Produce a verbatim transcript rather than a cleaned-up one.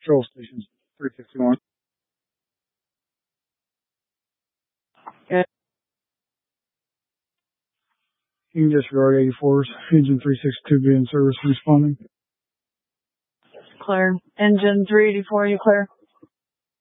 Control stations, three fifty-one. And you can disregard eighty-fours. Engine three sixty-two be in service and responding. Clear. Engine three eighty-four, you clear?